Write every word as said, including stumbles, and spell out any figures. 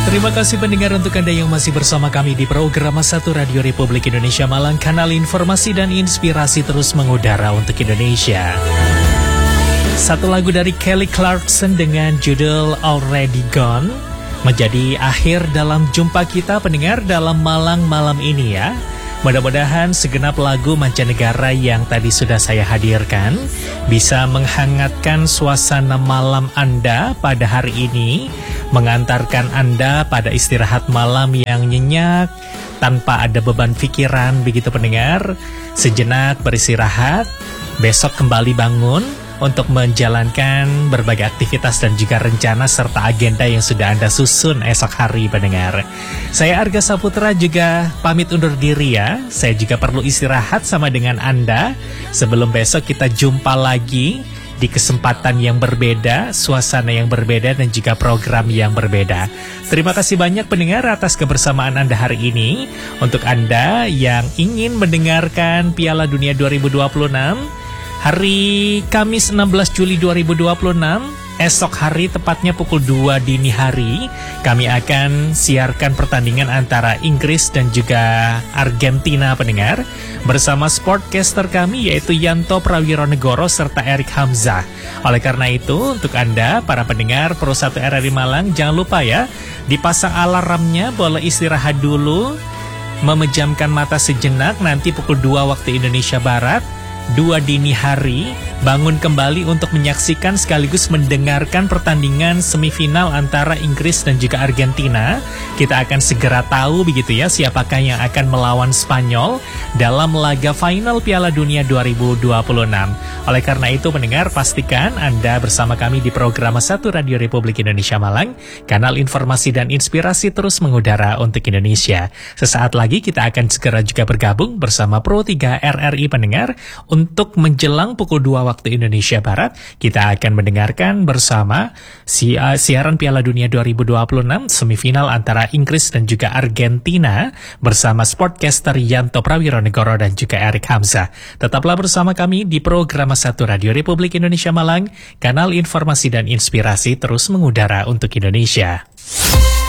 Terima kasih pendengar untuk Anda yang masih bersama kami di program satu Radio Republik Indonesia Malang, kanal informasi dan inspirasi terus mengudara untuk Indonesia. Satu lagu dari Kelly Clarkson dengan judul Already Gone menjadi akhir dalam jumpa kita pendengar dalam Malang malam ini ya. Mudah-mudahan segenap lagu mancanegara yang tadi sudah saya hadirkan bisa menghangatkan suasana malam Anda pada hari ini, mengantarkan Anda pada istirahat malam yang nyenyak tanpa ada beban pikiran begitu pendengar. Sejenak beristirahat, besok kembali bangun untuk menjalankan berbagai aktivitas dan juga rencana serta agenda yang sudah Anda susun esok hari pendengar. Saya Arga Saputra juga pamit undur diri ya. Saya juga perlu istirahat sama dengan Anda sebelum besok kita jumpa lagi di kesempatan yang berbeda, suasana yang berbeda dan juga program yang berbeda. Terima kasih banyak pendengar atas kebersamaan Anda hari ini. Untuk Anda yang ingin mendengarkan Piala Dunia dua ribu dua puluh enam hari Kamis enam belas Juli dua ribu dua puluh enam, esok hari tepatnya pukul dua dini hari, kami akan siarkan pertandingan antara Inggris dan juga Argentina pendengar, bersama sportcaster kami yaitu Yanto Prawironegoro serta Erik Hamzah. Oleh karena itu, untuk Anda para pendengar Pro satu R R I Malang, jangan lupa ya, dipasang alarmnya, boleh istirahat dulu, memejamkan mata sejenak, nanti pukul dua waktu Indonesia Barat, dua dini hari, bangun kembali untuk menyaksikan sekaligus mendengarkan pertandingan semifinal antara Inggris dan juga Argentina. Kita akan segera tahu begitu ya siapakah yang akan melawan Spanyol dalam laga final Piala Dunia dua ribu dua puluh enam. Oleh karena itu pendengar, pastikan Anda bersama kami di program satu Radio Republik Indonesia Malang, kanal informasi dan inspirasi terus mengudara untuk Indonesia. Sesaat lagi kita akan segera juga bergabung bersama Pro tiga R R I pendengar. Untuk menjelang pukul dua waktu Indonesia Barat, kita akan mendengarkan bersama si, uh, siaran Piala Dunia dua ribu dua puluh enam semifinal antara Inggris dan juga Argentina bersama sportcaster Yanto Prawironegoro dan juga Erik Hamzah. Tetaplah bersama kami di program satu Radio Republik Indonesia Malang, kanal informasi dan inspirasi terus mengudara untuk Indonesia.